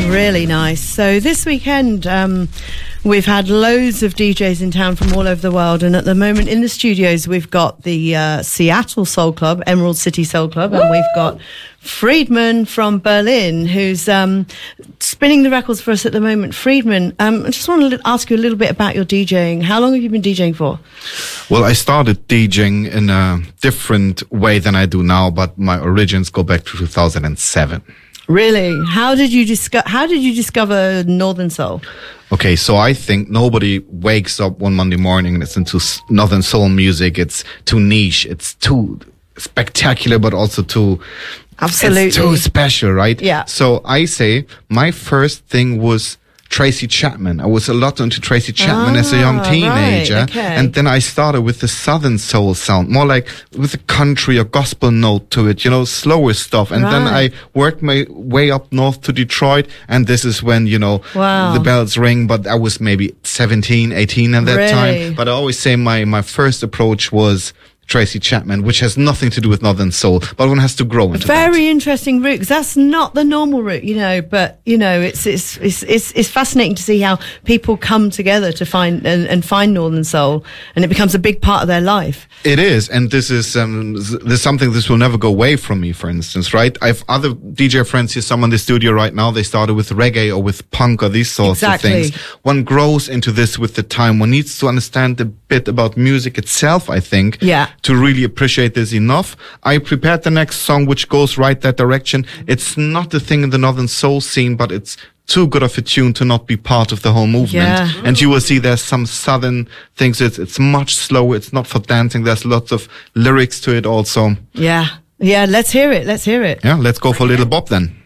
Really nice. So this weekend, we've had loads of DJs in town from all over the world, and at the moment in the studios we've got the Seattle Soul Club, Emerald City Soul Club, and we've got Friedman from Berlin, who's spinning the records for us at the moment. Friedman, I just want to ask you a little bit about your DJing. How long have you been DJing for? Well, I started DJing in a different way than I do now, but my origins go back to 2007. Really? How did you discover Northern Soul? Okay, so I think nobody wakes up one Monday morning and listens to Northern Soul music. It's too niche. It's too spectacular, but also too... Absolutely. It's too special, right? Yeah. So I say my first thing was Tracy Chapman. I was a lot into Tracy Chapman as a young teenager. Right, okay. And then I started with the Southern Soul sound, more like with a country or gospel note to it, slower stuff. And then I worked my way up north to Detroit. And this is when, the bells ring. But I was maybe 17, 18 at that time. But I always say my first approach was Tracy Chapman, which has nothing to do with Northern Soul, but one has to grow into that. Very interesting route, because that's not the normal route, but it's fascinating to see how people come together to find Northern Soul, and it becomes a big part of their life. It is, and this is something this will never go away from me, for instance, right? I have other DJ friends here, some in the studio right now, they started with reggae or with punk or these sorts of things. One grows into this with the time. One needs to understand a bit about music itself, I think. Yeah. To really appreciate this enough. I prepared the next song, which goes right that direction. It's not the thing in the Northern Soul scene, but it's too good of a tune to not be part of the whole movement. Yeah. And you will see there's some Southern things. It's much slower. It's not for dancing. There's lots of lyrics to it also. Yeah. Yeah, let's hear it. Yeah, let's go for Little Bob then.